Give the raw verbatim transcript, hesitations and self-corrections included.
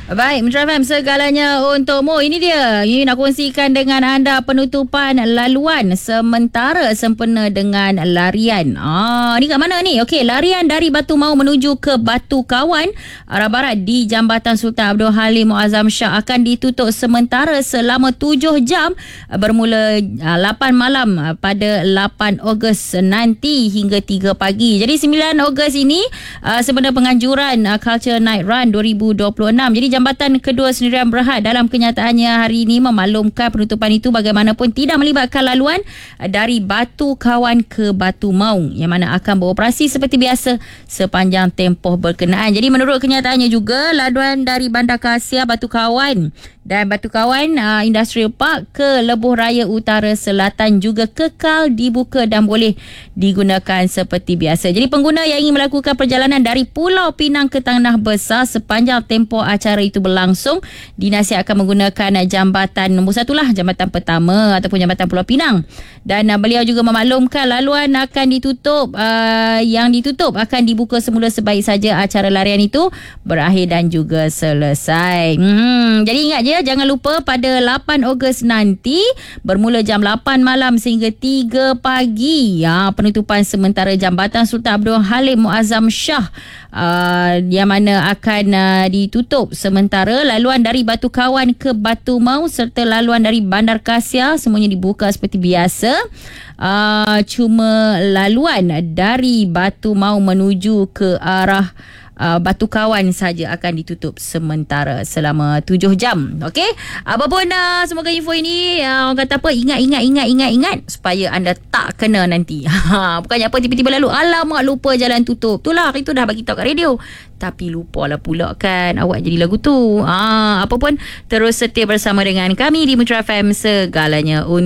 Baik, Metro F M segalanya untukmu. Ini dia, ini nak kongsikan dengan anda penutupan laluan sementara sempena dengan larian. Ah, ni kat mana ni? Okey, larian dari Batu Mahu menuju ke Batu Kawan arah barat di Jambatan Sultan Abdul Halim Muazzam Shah akan ditutup sementara selama tujuh jam bermula lapan malam pada lapan Ogos nanti hingga tiga pagi. Jadi sembilan Ogos ini sebenarnya penganjuran Culture Night Run dua ribu dua puluh enam. Jadi Jambatan Kedua Sendirian Berhad dalam kenyataannya hari ini memaklumkan penutupan itu bagaimanapun tidak melibatkan laluan dari Batu Kawan ke Batu Mahu yang mana akan beroperasi seperti biasa sepanjang tempoh berkenaan. Jadi menurut kenyataannya juga laluan dari Bandar Kasia, Batu Kawan dan Batu Kawan uh, Industrial Park ke Lebuh Raya Utara Selatan juga kekal dibuka dan boleh digunakan seperti biasa. Jadi pengguna yang ingin melakukan perjalanan dari Pulau Pinang ke Tanah Besar sepanjang tempoh acara itu berlangsung dinasihatkan menggunakan jambatan nombor satu lah, jambatan pertama ataupun jambatan Pulau Pinang. Dan uh, beliau juga memaklumkan laluan akan ditutup uh, yang ditutup akan dibuka semula sebaik saja acara larian itu berakhir dan juga selesai. Hmm, jadi ingat je, jangan lupa pada lapan Ogos nanti bermula jam lapan malam sehingga tiga pagi ya, penutupan sementara Jambatan Sultan Abdul Halim Muazzam Shah uh, yang mana akan uh, ditutup sementara. Laluan dari Batu Kawan ke Batu Mahu serta laluan dari Bandar Kasia semuanya dibuka seperti biasa. Uh, cuma laluan dari Batu Mahu menuju ke arah Uh, Batu Kawan saja akan ditutup sementara selama tujuh jam. Okey, apapun uh, semoga info ini uh, orang kata apa, ingat ingat ingat ingat ingat supaya anda tak kena nanti. Bukannya apa tiba-tiba lalu alamak lupa jalan tutup. Itulah itu dah bagi tahu kat radio tapi lupalah pula kan awak jadi lagu tu. Ah, apapun terus setia bersama dengan kami di Metro F M segalanya.